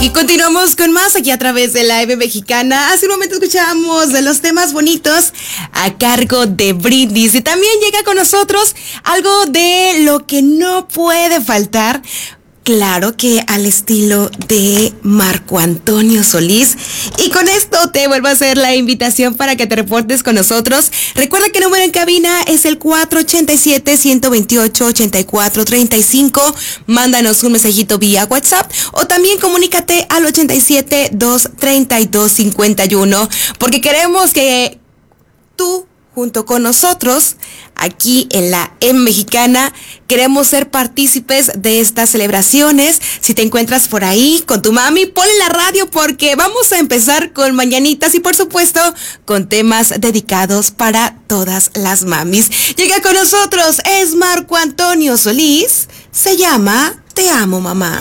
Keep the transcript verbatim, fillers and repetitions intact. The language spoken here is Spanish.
Y continuamos con más aquí a través de la M Mexicana. Hace un momento escuchábamos de los temas bonitos a cargo de Brindis. Y también llega con nosotros algo de lo que no puede faltar. Claro que al estilo de Marco Antonio Solís. Y con esto te vuelvo a hacer la invitación para que te reportes con nosotros. Recuerda que el número en cabina es el cuatro ochenta y siete, ciento veintiocho, ochenta y cuatro treinta y cinco. Mándanos un mensajito vía WhatsApp o también comunícate al ochenta y siete, dos treinta y dos cincuenta y uno. Porque queremos que tú, junto con nosotros, aquí en la M Mexicana, queremos ser partícipes de estas celebraciones. Si te encuentras por ahí con tu mami, ponle la radio porque vamos a empezar con mañanitas y por supuesto con temas dedicados para todas las mamis. Llega con nosotros, es Marco Antonio Solís, se llama Te Amo Mamá.